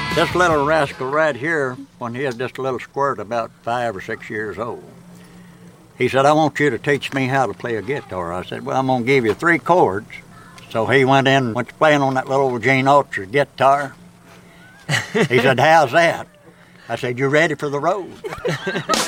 This little rascal right here, when he was just a little squirt about 5 or 6 years old, he said, I want you to teach me how to play a guitar. I said, well, I'm going to give you 3 chords. So he went to playing on that little old Gene Autry guitar. He said, how's that? I said, you ready for the road?